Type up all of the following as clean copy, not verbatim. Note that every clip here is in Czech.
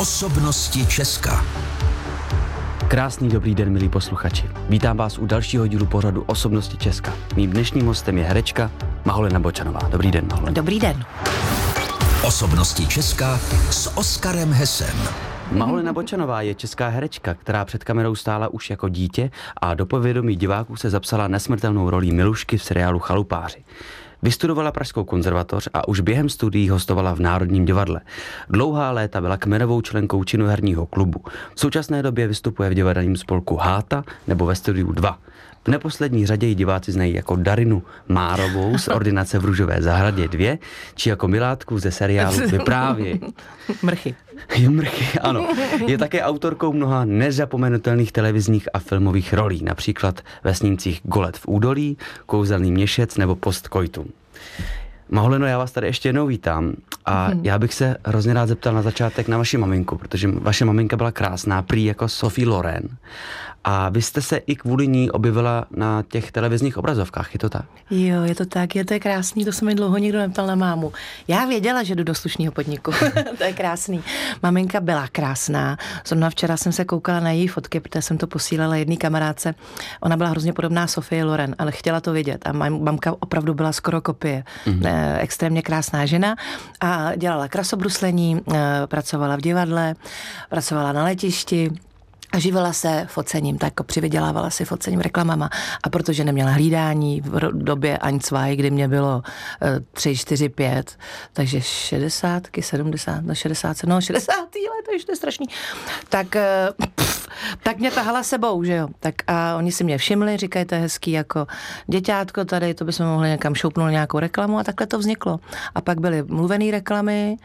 Osobnosti Česka. Krásný dobrý den, milí posluchači. Vítám vás u dalšího dílu pořadu Osobnosti Česka. Mým dnešním hostem je herečka Maholena Bočanová. Dobrý den, Maholena. Dobrý den. Osobnosti Česka s Oskarem Hesem. Maholena Bočanová je česká herečka, která před kamerou stála už jako dítě a do povědomí diváků se zapsala nesmrtelnou rolí Milušky v seriálu Chalupáři. Vystudovala Pražskou konzervatoř a už během studií hostovala v Národním divadle. Dlouhá léta byla kmenovou členkou činoherního klubu. V současné době vystupuje v divadelním spolku Háta nebo ve Studiu 2. V neposlední řadě ji diváci znají jako Darinu Márovou z Ordinace v Růžové zahradě 2, či jako Milátku ze seriálu Vyprávěj. Mrchy. Mrchy, ano. Je také autorkou mnoha nezapomenutelných televizních a filmových rolí, například ve snímcích Golet v údolí, Kouzelný měšec nebo Postkoitum. Maholeno, já vás tady ještě jednou vítám a já bych se hrozně rád zeptal na začátek na vaši maminku, protože vaše maminka byla krásná, prý jako Sophie Loren. A vy jste se i kvůli ní objevila na těch televizních obrazovkách, je to tak? Jo, je to tak, je to krásný, to se mi dlouho nikdo neptal na mámu. Já věděla, že jdu do slušného podniku, to je krásný. Maminka byla krásná, zrovna včera jsem se koukala na její fotky, protože jsem to posílala jedné kamarádce. Ona byla hrozně podobná Sophie Loren, ale chtěla to vidět a mamka opravdu byla skoro kopie. Extrémně krásná žena a dělala krasobruslení, pracovala v divadle, pracovala na letišti, a živila se focením, tak přivydělávala si focením reklamama. A protože neměla hlídání v době Ein Zwei, kdy mě bylo 3, 4, 5, takže 60, 70, no 60, no 60 let, to je strašný. Tak mě tahala sebou, že jo. Tak a oni si mě všimli, říkají, to je hezký jako děťátko tady, to bychom mohli někam šoupnout nějakou reklamu a takhle to vzniklo. A pak byly mluvené reklamy,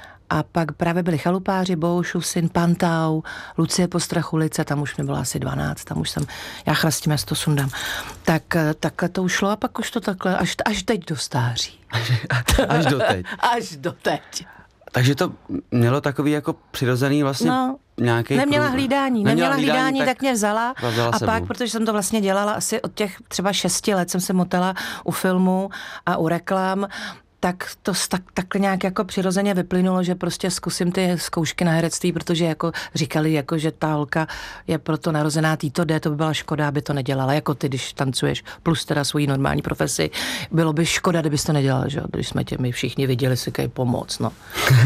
a pak právě byli Chalupáři, Boušův syn, Pantau, Lucie Postrachulice, tam už mi bylo asi 12, tam už jsem, já chrastím, to sundám. Takhle to ušlo a pak už to takhle, až teď do stáří. Až doteď. Až doteď. Takže to mělo takový jako přirozený vlastně nějaký... Neměla hlídání, tak mě vzala a sebou. Pak, protože jsem to vlastně dělala asi od těch třeba 6 let, jsem se motala u filmu a u reklam, tak to takhle nějak jako přirozeně vyplynulo, že prostě zkusím ty zkoušky na herectví, protože jako říkali, jako, že ta holka je proto narozená Týto D, to by byla škoda, aby to nedělala, jako ty, když tancuješ, plus teda svoji normální profesi. Bylo by škoda, kdybys to nedělala, že jo, když jsme tě my všichni viděli, si kaj pomoc, no.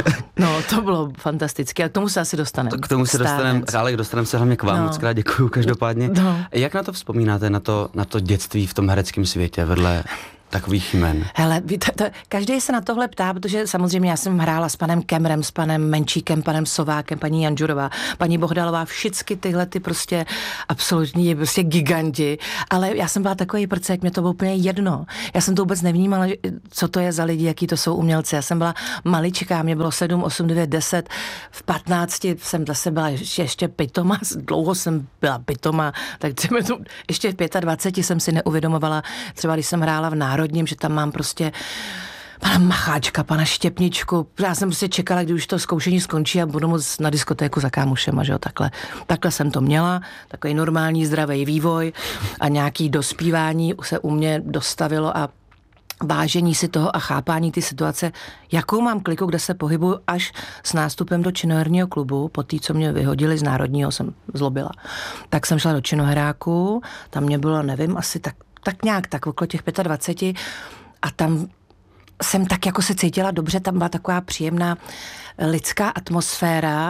No, to bylo fantastické a k tomu se asi dostaneme. K tomu se dostaneme, ale dostaneme se hlavně k vám, moc krát děkuju každopádně. No. Jak na to vzpomínáte, na to dětství v tom hereckém světě, vedle takových jmen? Hele, každý se na tohle ptá, protože samozřejmě já jsem hrála s panem Kemrem, s panem Menčíkem, panem Sovákem, paní Janžurová, paní Bohdalová, všechny tyhle ty prostě absolutní prostě giganti, ale já jsem byla takový prcek, mě to bylo úplně jedno. Já jsem to vůbec nevnímala, co to je za lidi, jaký to jsou umělci. Já jsem byla maličká, mě bylo 7, 8, 9, 10, v 15 jsem zase byla ještě pitoma, dlouho jsem byla pitoma, tak ještě v 25 jsem si neuvědomovala, třeba když jsem hrála v Národním, že tam mám prostě pana Macháčka, pana Štěpničku. Já jsem prostě čekala, kdy už to zkoušení skončí a budu moc na diskotéku za kámošema, že jo, takhle jsem to měla, takový normální zdravý vývoj a nějaký dospívání se u mě dostavilo a vážení si toho a chápání ty situace, jakou mám kliku, kde se pohybuju až s nástupem do činoherního klubu, po té, co mě vyhodili z Národního, jsem zlobila. Tak jsem šla do činoheráku, tam mě bylo, nevím, asi tak nějak, tak okolo těch 25 a tam jsem tak jako se cítila dobře, tam byla taková příjemná lidská atmosféra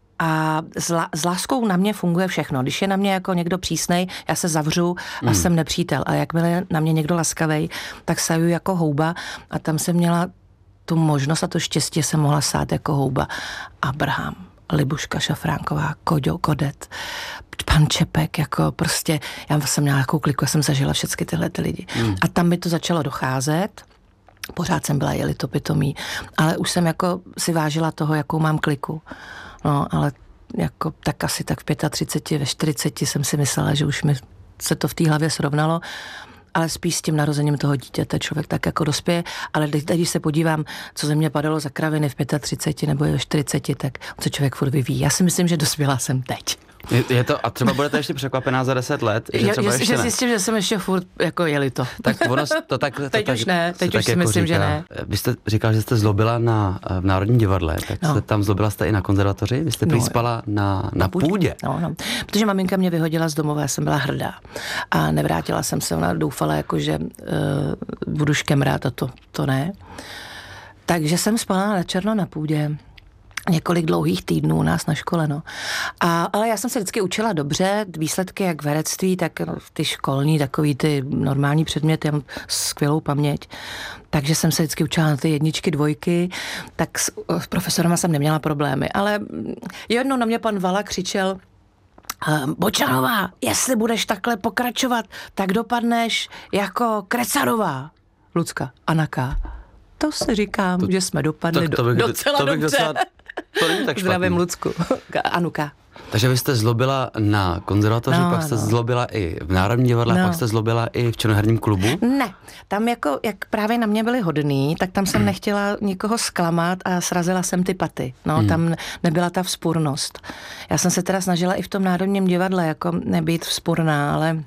a s láskou na mě funguje všechno. Když je na mě jako někdo přísnej, já se zavřu a jsem nepřítel. A jakmile je na mě někdo laskavej, tak saju jako houba a tam jsem měla tu možnost a to štěstí, jsem mohla sát jako houba. Abraham, Libuška Šafránková, Koďo, Kodet, pan Čepek, jako prostě, já jsem měla nějakou kliku, já jsem zažila všechny tyhle ty lidi. A tam mi to začalo docházet, pořád jsem byla jeli to pitomí, ale už jsem jako si vážila toho, jakou mám kliku. No, ale jako tak asi tak v 35, ve 40 jsem si myslela, že už mi se to v té hlavě srovnalo, ale spíš s tím narozením toho dítěte člověk tak jako dospěje, ale když se podívám, co ze mě padalo za kraviny v 35 nebo ve 40, tak se člověk furt vyvíjí. Já si myslím, že dospělá jsem teď. Je to, a třeba budete ještě překvapená za 10 let, že třeba ještě že zjistím, že jsem ještě furt jako jeli to. Tak ono to tak... Teď tak, už ne, teď už si jako myslím, říká. že ne. Vy jste říkal, že jste zlobila v Národním divadle, tak jste tam zlobila jste i na konzervatoři? Vy jste prý spala na půdě. No. Protože maminka mě vyhodila z domova, já jsem byla hrdá. A nevrátila jsem se, ona doufala, jako, že budu škemrát a to ne. Takže jsem spala na černo na půdě. Několik dlouhých týdnů u nás na škole, no. Ale já jsem se vždycky učila dobře, výsledky jak v herectví, tak ty školní, takový ty normální předměty, já mám skvělou paměť. Takže jsem se vždycky učila na ty 1, 2, tak s profesorama jsem neměla problémy. Ale jednou na mě pan Vala křičel: Bočanová, jestli budeš takhle pokračovat, tak dopadneš jako Krecarová. Lucka, Anaka. To si říkám, že jsme dopadli docela dobře. To není tak špatný. Zdravím Lucku. Anuka. Takže vy jste zlobila na konzervatoři, pak jste zlobila i v Národním divadle, pak jste zlobila i v Černoherním klubu? Ne, tam jako, jak právě na mě byli hodný, tak tam jsem nechtěla nikoho zklamat a srazila jsem ty paty. No, tam nebyla ta vzpurnost. Já jsem se teda snažila i v tom Národním divadle jako nebýt vzpurná, ale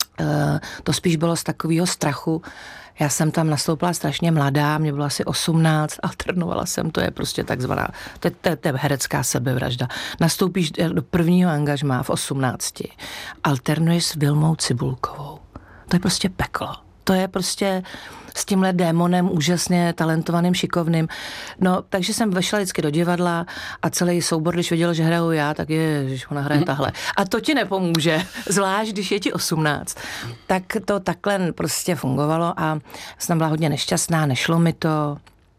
to spíš bylo z takového strachu. Já jsem tam nastoupila strašně mladá, mě bylo asi 18, alternovala jsem, to je prostě takzvaná, to je herecká sebevražda. Nastoupíš do prvního angažmá v 18, alternuješ s Vilmou Cibulkovou. To je prostě peklo. To je prostě s tímhle démonem úžasně talentovaným, šikovným. No, takže jsem vešla vždycky do divadla a celý soubor, když viděl, že hraju já, tak ježiš, ona hraje tahle. A to ti nepomůže, zvlášť když je ti 18. Tak to takhle prostě fungovalo a jsem byla hodně nešťastná, nešlo mi to.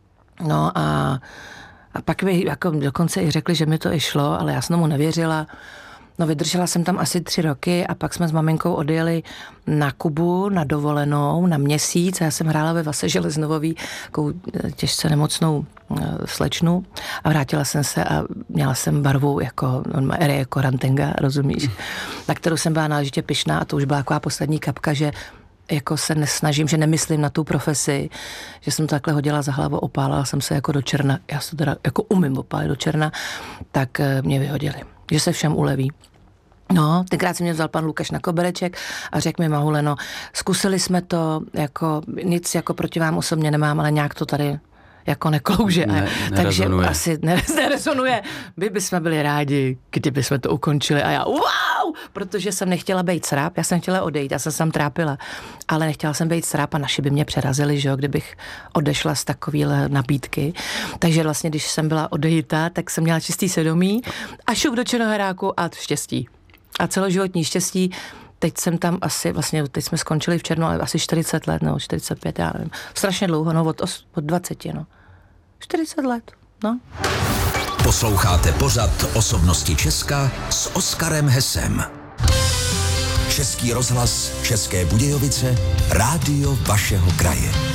No a pak by jako dokonce i řekli, že mi to i šlo, ale já jsem mu nevěřila. No, vydržela jsem tam asi 3 roky a pak jsme s maminkou odjeli na Kubu, na dovolenou, na měsíc. Já jsem hrála ve Vase Železnovový, takovou těžce nemocnou slečnu a vrátila jsem se a měla jsem barvu jako Rantenga, rozumíš? Na kterou jsem byla náležitě pyšná a to už byla taková poslední kapka, že jako se nesnažím, že nemyslím na tu profesi, že jsem to takhle hodila za hlavu, opálila jsem se jako do černa, já se teda jako umím opálit do černa, tak mě vyhodili, že se všem uleví. No, tenkrát se mě vzal pan Lukáš na kobereček a řekl mi: Mahuleno, zkusili jsme to, jako nic jako proti vám osobně nemám, ale nějak to tady jako neklouže. Takže asi nerezonuje. My bychom byli rádi, kdyby jsme to ukončili a já wow, protože jsem nechtěla být sráp, já jsem chtěla odejít, já jsem se tam trápila, ale nechtěla jsem být sráp a naši by mě přerazili, že jo, kdybych odešla z takovýhle nabídky. Takže vlastně, když jsem byla odejita, tak jsem měla čistý svědomí a šup do Černoheráku a štěstí. A celoživotní štěstí. Teď jsem tam asi, vlastně teď jsme skončili v červnu, ale asi 40 let, no 45, já nevím. Strašně dlouho, no od 20, no. 40 let, no. Posloucháte pořad Osobnosti Česka s Oskarem Hesem. Český rozhlas, České Budějovice, rádio vašeho kraje.